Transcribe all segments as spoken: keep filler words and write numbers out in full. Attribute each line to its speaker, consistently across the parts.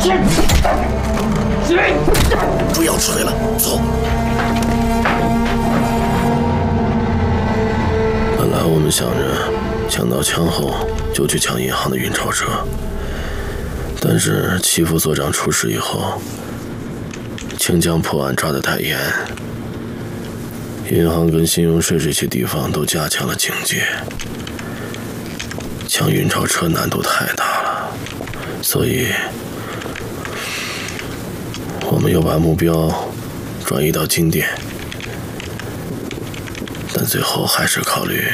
Speaker 1: 不要吹了，走。
Speaker 2: 本来我们想着抢到枪后就去抢银行的运钞车，但是齐副所长出事以后，清江破案抓得太严，银行跟信用税这些地方都加强了警戒，抢运钞车难度太大了，所以我们又把目标转移到金店，但最后还是考虑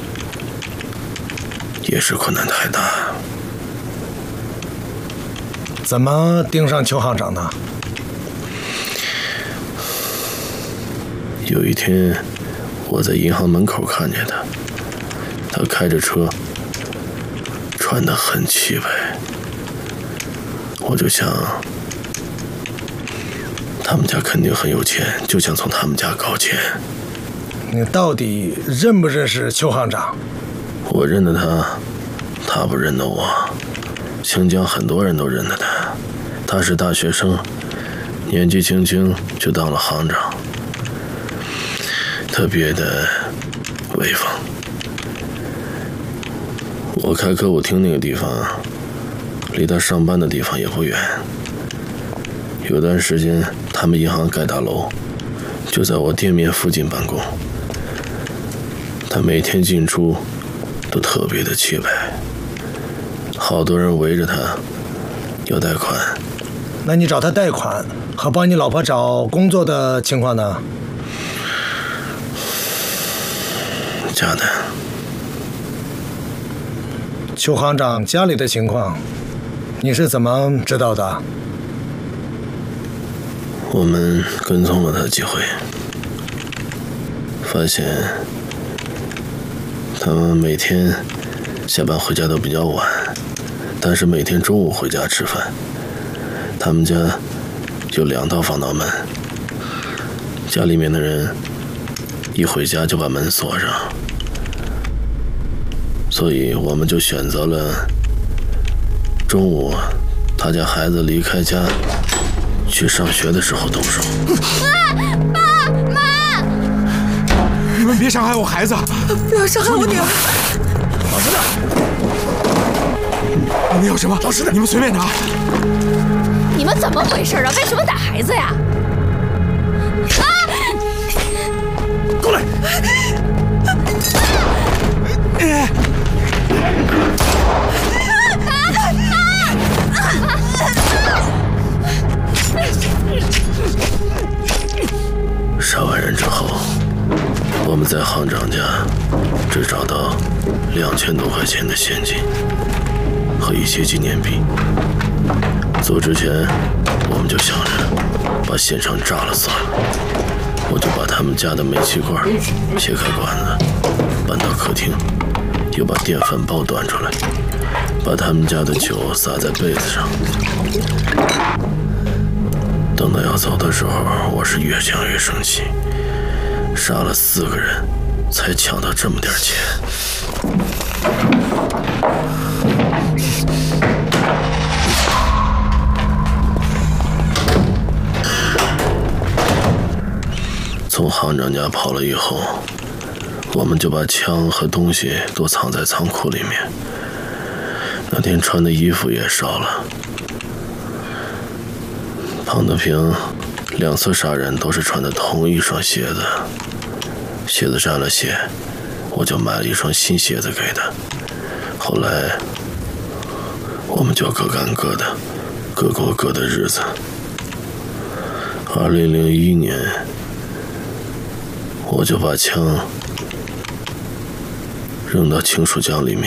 Speaker 2: 也是困难太大。
Speaker 3: 怎么盯上邱行长呢？
Speaker 2: 有一天我在银行门口看见他，他开着车，穿得很气派，我就想他们家肯定很有钱，就想从他们家搞钱。
Speaker 3: 你到底认不认识邱行长？
Speaker 2: 我认得他，他不认得我。清江很多人都认得他，他是大学生，年纪轻轻就当了行长，特别的威风。我开歌舞厅那个地方，离他上班的地方也不远。有段时间他们银行盖大楼，就在我店面附近办公。他每天进出都特别的气派，好多人围着他要贷款。
Speaker 3: 那你找他贷款和帮你老婆找工作的情况呢？
Speaker 2: 假的。
Speaker 3: 邱行长家里的情况你是怎么知道的？
Speaker 2: 我们跟踪了他几回，发现他们每天下班回家都比较晚，但是每天中午回家吃饭。他们家有两道防盗门，家里面的人一回家就把门锁上，所以我们就选择了中午他家孩子离开家去上学的时候动手。
Speaker 4: 妈！妈！
Speaker 5: 你们别伤害我孩子！
Speaker 4: 不要伤害我女儿！
Speaker 5: 老实点！你们有什么？老实点！你们随便拿。
Speaker 4: 你们怎么回事啊？为什么打孩子呀？啊！
Speaker 5: 过来！哎！
Speaker 2: 杀完人之后，我们在行长家只找到两千多块钱的现金和一些纪念币。走之前，我们就想着把现场炸了算了。我就把他们家的煤气罐切开管子，搬到客厅，又把电饭煲端出来，把他们家的酒洒在被子上。等到要走的时候，我是越想越生气，杀了四个人，才抢到这么点钱。从行长家跑了以后，我们就把枪和东西都藏在仓库里面。那天穿的衣服也烧了。庞德平两次杀人都是穿的同一双鞋子，鞋子沾了血，我就买了一双新鞋子给他。后来我们就各干各的，各过各的日子。二零零一年，我就把枪扔到清水江里面。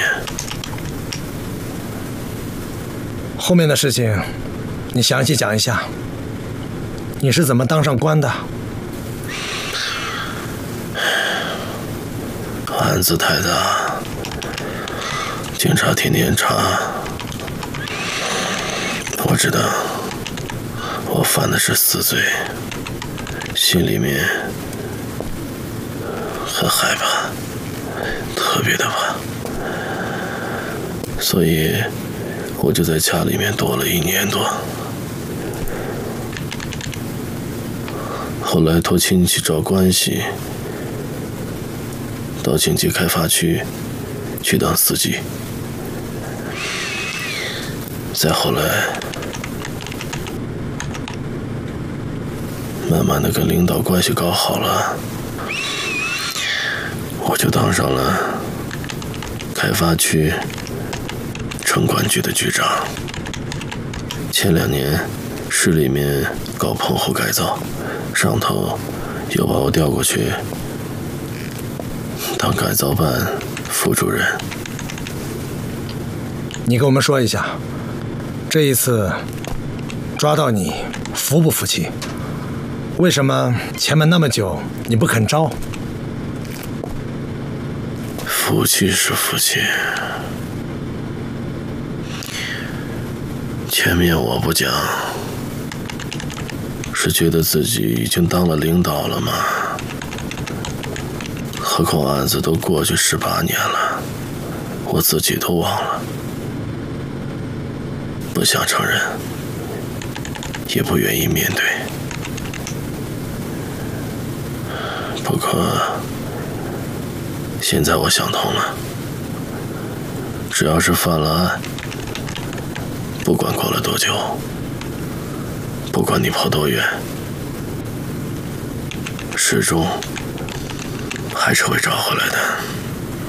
Speaker 3: 后面的事情你详细讲一下，你是怎么当上官的？
Speaker 2: 案子太大，警察天天查。我知道我犯的是死罪，心里面很害怕，特别的怕，所以我就在家里面躲了一年多。 后来托亲戚找关系，到经济开发区去当司机。再后来，慢慢的跟领导关系搞好了，我就当上了开发区城管局的局长。前两年市里面搞棚户改造，上头又把我调过去当改造办副主任。
Speaker 3: 你跟我们说一下，这一次抓到你服不服气？为什么前面那么久你不肯招？
Speaker 2: 服气是服气，前面我不讲，是觉得自己已经当了领导了吗？何况案子都过去十八年了，我自己都忘了，不想承认，也不愿意面对。不过现在我想通了，只要是犯了案，不管过了多久，不管你跑多远，始终还是会找回来的。